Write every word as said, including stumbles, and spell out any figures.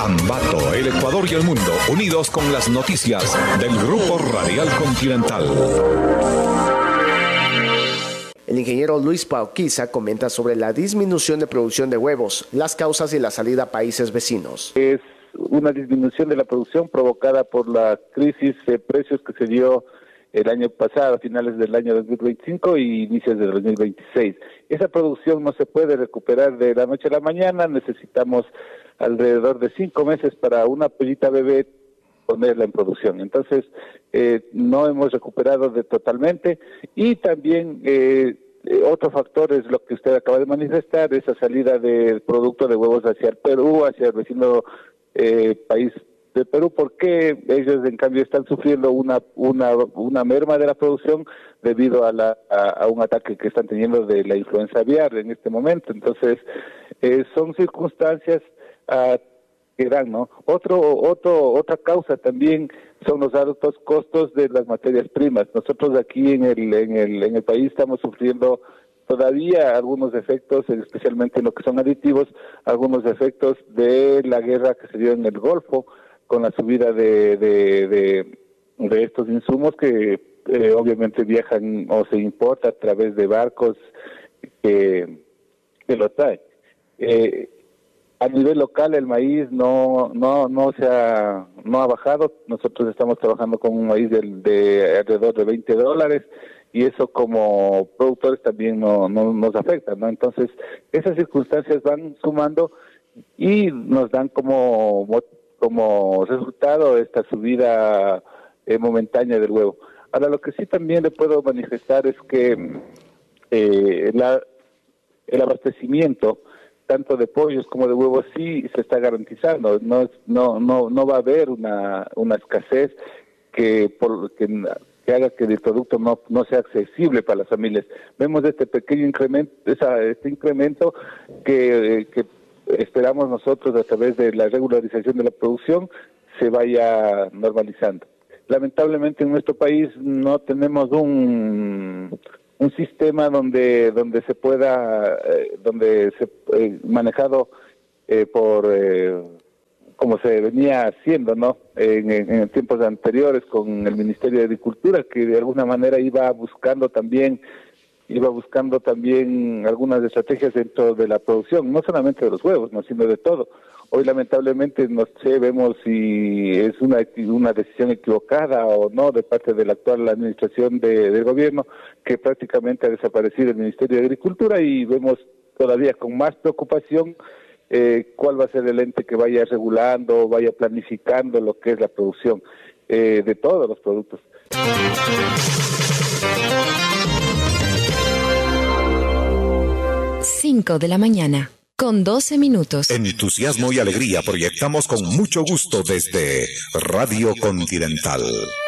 Ambato, el Ecuador y el mundo, unidos con las noticias del Grupo Radial Continental. El ingeniero Luis Pauquiza comenta sobre la disminución de producción de huevos, las causas y la salida a países vecinos. Es una disminución de la producción provocada por la crisis de precios que se dio el año pasado, a finales del año dos mil veinticinco y inicios del dos mil veintiséis. Esa producción no se puede recuperar de la noche a la mañana, necesitamos alrededor de cinco meses para una pollita bebé ponerla en producción. Entonces, eh, no hemos recuperado de totalmente y también eh, otro factor es lo que usted acaba de manifestar, esa salida del producto de huevos hacia el Perú, hacia el vecino eh, país de Perú, porque ellos en cambio están sufriendo una una una merma de la producción debido a la a, a un ataque que están teniendo de la influenza aviar en este momento. Entonces, eh, son circunstancias uh, que dan, ¿no? Otro, otro, otra causa también son los altos costos de las materias primas. Nosotros aquí en el, en el, en el país estamos sufriendo todavía algunos efectos, especialmente en lo que son aditivos, algunos efectos de la guerra que se dio en el Golfo, con la subida de, de, de, de estos insumos que eh, obviamente viajan o se importa a través de barcos que, que lo traen. Eh, A nivel local el maíz no no no se ha no ha bajado. Nosotros estamos trabajando con un maíz de, de alrededor de veinte dólares y eso como productores también no, no nos afecta, ¿no? Entonces esas circunstancias van sumando y nos dan como como resultado esta subida eh, momentánea del huevo. Ahora lo que sí también le puedo manifestar es que eh, la el abastecimiento tanto de pollos como de huevos sí se está garantizando, no es, no no no va a haber una una escasez que por que, que haga que el producto no no sea accesible para las familias. Vemos este pequeño incremento, esa, este incremento que, que esperamos nosotros a través de la regularización de la producción se vaya normalizando. Lamentablemente en nuestro país no tenemos un un sistema donde donde se pueda eh, donde se eh, manejado eh, por eh, como se venía haciendo, ¿no? En, en, en tiempos anteriores con el Ministerio de Agricultura, que de alguna manera iba buscando también iba buscando también algunas estrategias dentro de la producción, no solamente de los huevos, no, sino de todo. Hoy lamentablemente no sé, vemos si es una una decisión equivocada o no de parte de la actual administración de, del gobierno, que prácticamente ha desaparecido el Ministerio de Agricultura y vemos todavía con más preocupación eh, cuál va a ser el ente que vaya regulando, vaya planificando lo que es la producción eh, de todos los productos. cinco de la mañana, con doce minutos. Entusiasmo y alegría proyectamos con mucho gusto desde Radio Continental.